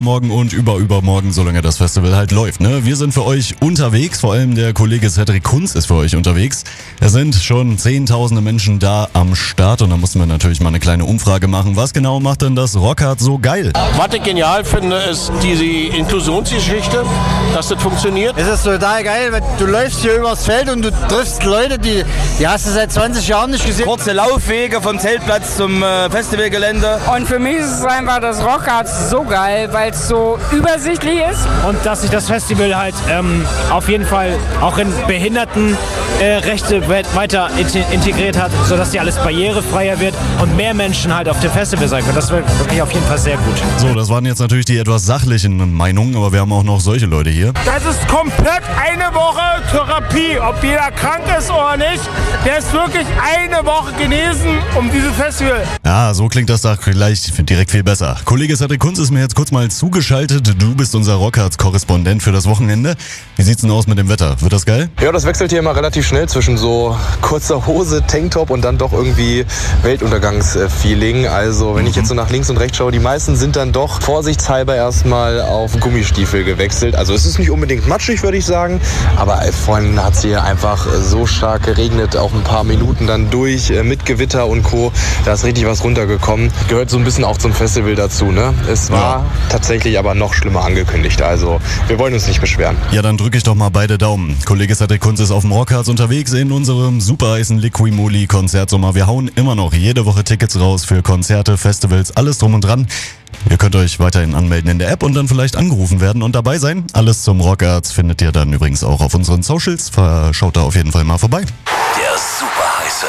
Morgen und übermorgen, solange das Festival halt läuft, ne? Wir sind für euch unterwegs, vor allem der Kollege Cedric Kunz ist für euch unterwegs. Es sind schon zehntausende Menschen da am Start und da mussten wir natürlich mal eine kleine Umfrage machen. Was genau macht denn das Rockhard so geil? Was ich genial finde, ist diese Inklusionsgeschichte, dass das funktioniert. Es ist total geil, weil du läufst hier übers Feld und du triffst Leute, die hast du seit 20 Jahren nicht gesehen. Kurze Laufwege vom Zeltplatz zum Festivalgelände. Und für mich ist es einfach das Rockhard so geil, weil es so übersichtlich ist. Und dass sich das Festival halt auf jeden Fall auch in Behindertenrechte weiter integriert hat, sodass hier alles barrierefreier wird und mehr Menschen halt auf dem Festival sein können. Das wird wirklich auf jeden Fall sehr gut. So, das waren jetzt natürlich die etwas sachlichen Meinungen, aber wir haben auch noch solche Leute hier. Das ist komplett eine Woche Therapie, ob jeder krank ist oder nicht. Der ist wirklich eine Woche genesen um dieses Festival. Ja, so klingt das doch gleich direkt viel besser. Kollege Cedric Kunz ist mir jetzt kurz mal zugeschaltet. Du bist unser Rockhards-Korrespondent für das Wochenende. Wie sieht's denn aus mit dem Wetter? Wird das geil? Ja, das wechselt hier immer relativ schnell zwischen so kurzer Hose, Tanktop und dann doch irgendwie Weltuntergangsfeeling. Also wenn ich jetzt so nach links und rechts schaue, die meisten sind dann doch vorsichtshalber erstmal auf Gummistiefel gewechselt. Also es ist nicht unbedingt matschig, würde ich sagen, aber vorhin hat es hier einfach so stark geregnet, auch ein paar Minuten dann durch mit Gewitter und Co. Da ist richtig was runtergekommen. Gehört so ein bisschen auch zum Festival dazu, ne? Es war tatsächlich aber noch schlimmer angekündigt, also wir wollen uns nicht beschweren. Ja, dann drücke ich doch mal beide Daumen. Kollege Cedric Kunz ist auf dem Rockhards unterwegs in unserem super heißen Liqui-Moly Konzertsommer. Wir hauen immer noch jede Woche Tickets raus für Konzerte, Festivals, alles drum und dran. Ihr könnt euch weiterhin anmelden in der App und dann vielleicht angerufen werden und dabei sein. Alles zum Rockhards findet ihr dann übrigens auch auf unseren Socials. Schaut da auf jeden Fall mal vorbei. Der super heiße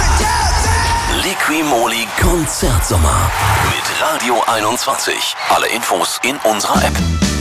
Liqui-Moly Konzertsommer mit Radio 21. Alle Infos in unserer App.